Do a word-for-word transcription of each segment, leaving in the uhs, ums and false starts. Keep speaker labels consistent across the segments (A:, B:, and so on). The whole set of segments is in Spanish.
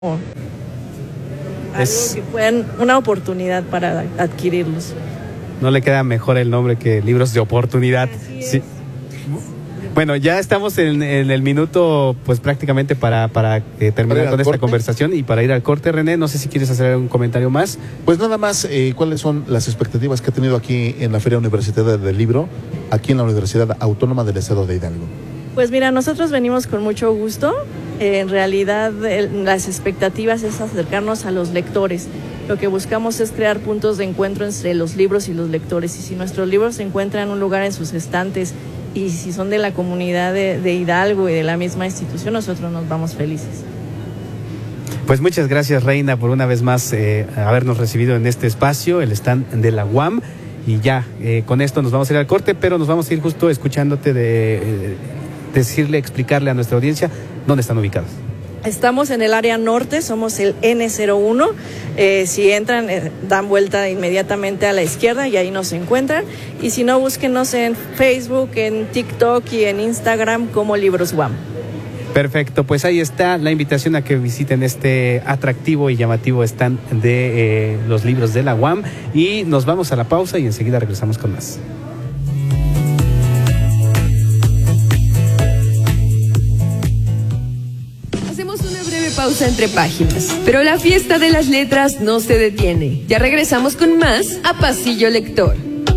A: Es...
B: algo que puedan, una oportunidad para adquirirlos.
A: No le queda mejor el nombre que libros de oportunidad. Sí. Bueno, ya estamos en, en el minuto, pues prácticamente para, para eh, terminar
C: ¿Para
A: con esta
C: corte?
A: conversación y para ir al corte. René, no sé si quieres hacer un comentario más.
C: Pues nada más, eh, ¿cuáles son las expectativas que ha tenido aquí en la Feria Universitaria del Libro, aquí en la Universidad Autónoma del Estado de Hidalgo?
B: Pues mira, nosotros venimos con mucho gusto. Eh, en realidad, el, las expectativas es acercarnos a los lectores. Lo que buscamos es crear puntos de encuentro entre los libros y los lectores. Y si nuestros libros se encuentran en un lugar en sus estantes y si son de la comunidad de, de Hidalgo y de la misma institución, nosotros nos vamos felices.
A: Pues muchas gracias, Reina, por una vez más eh, habernos recibido en este espacio, el stand de la U A M. Y ya, eh, con esto nos vamos a ir al corte, pero nos vamos a ir justo escuchándote de eh, decirle, explicarle a nuestra audiencia dónde están ubicados.
B: Estamos en el área norte, somos el ene cero uno. Eh, si entran, eh, dan vuelta inmediatamente a la izquierda y ahí nos encuentran. Y si no, búsquenos en Facebook, en TikTok y en Instagram como Libros U A M.
A: Perfecto, pues ahí está la invitación a que visiten este atractivo y llamativo stand de eh, los libros de la U A M. Y nos vamos a la pausa y enseguida regresamos con más.
D: Pausa entre páginas, pero la fiesta de las letras no se detiene. Ya regresamos con más a Pasillo Lector.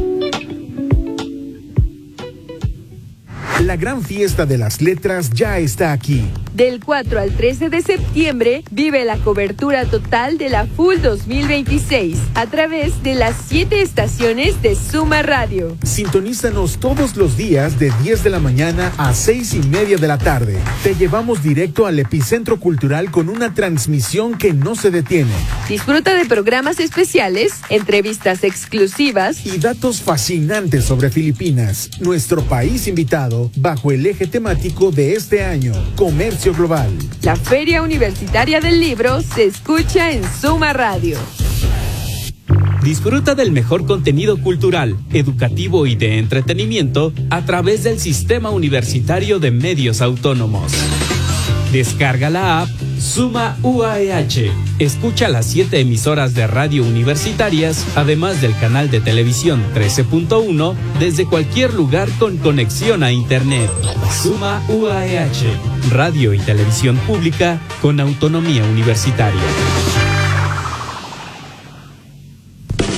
E: La gran fiesta de las letras ya está aquí.
D: Del cuatro al trece de septiembre, vive la cobertura total de la F U L dos mil veintiséis a través de las siete estaciones de Suma Radio.
E: Sintonízanos todos los días de diez de la mañana a seis y media de la tarde. Te llevamos directo al epicentro cultural con una transmisión que no se detiene.
D: Disfruta de programas especiales, entrevistas exclusivas
E: y datos fascinantes sobre Filipinas, nuestro país invitado, bajo el eje temático de este año, comercio global.
D: La Feria Universitaria del Libro se escucha en Suma Radio.
F: Disfruta del mejor contenido cultural, educativo y de entretenimiento a través del Sistema Universitario de Medios Autónomos. Descarga la app Suma U A E H. Escucha las siete emisoras de radio universitarias, además del canal de televisión trece punto uno, desde cualquier lugar con conexión a Internet. Suma U A E H. Radio y televisión pública con autonomía universitaria.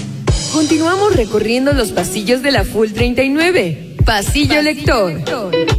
D: Continuamos recorriendo los pasillos de la F U L treinta y nueve. Pasillo Lector.